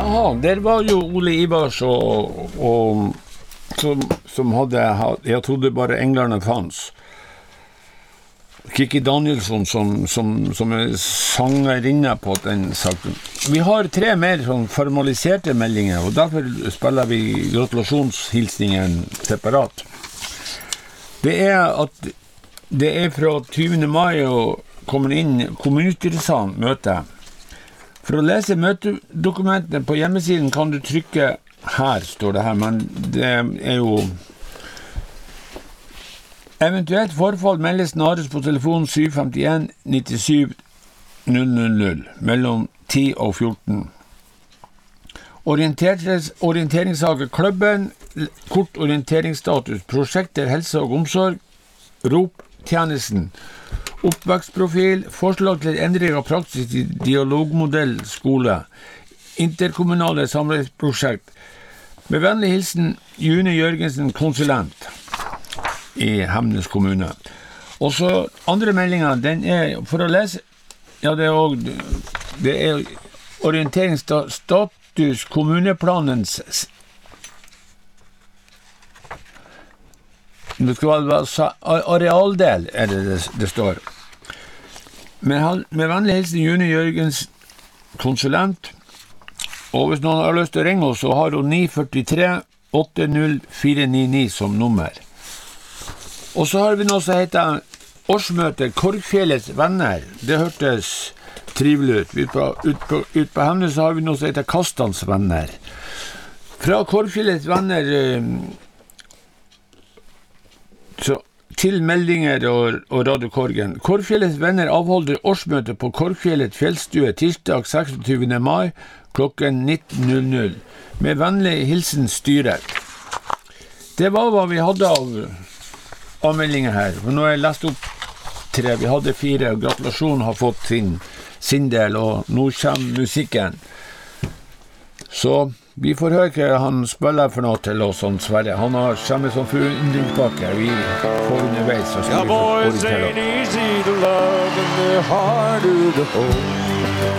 Jaha, der var jo Ole Ivars og som hadde, jeg trodde bare englerne fanns. Kikki Danielsson som sangerinne på den saken. Vi har 3 mer sånn formaliserte meldinger, og derfor spiller vi gratulasjonshilsningen separat. Det fra 20. mai og kommer inn kommunestyresalen møte. For å lese møtedokumentene på hjemmesiden kan du trykke her, står det her, men det jo eventuelt forfall meldes snarest på telefon 751 97 000 mellom 10 og 14. Orienteringssaker klubben, kort orienteringsstatus, prosjekter helse og omsorg, rop tjenesten, oppvekstprofil, forslag til endring av praksis i dialogmodell skole, interkommunale samarbeidsprosjekt. Med vennlig hilsen June Jørgensen, konsulent i Hemnes kommune. Og så andre meldinger, den for å lese, ja det orienteringsstatus kommuneplanens det skal være arealdel, det står. Med vennlig hilsen June Jørgens, konsulent, og hvis noen har lyst til å ringe oss, så har hun 943 80499 som nummer. Og så har vi noe som heter årsmøte Korgfjellets venner. Det hørtes trivelig ut. Ut på Hemnes så har vi noe som heter Kastans venner. Fra Korgfjellets venner til meldinger og Radio Korgen. Korgfjellets venner avholder årsmøte på Korgfjellet fjellstue tirsdag 26. mai klokken 19.00. Med vennlig hilsen styret. Det var hva vi hadde av meldinger her. For nå har jeg lest opp 3. Vi hadde 4, og gratulasjon har fått sin del, og nå kommer musikken. Så vi får høre hva han spiller for noe til oss, Sverre. Han har samme som forundringspakke. Vi får underveis. Ja, boys ain't easy to love and they're hard to hold.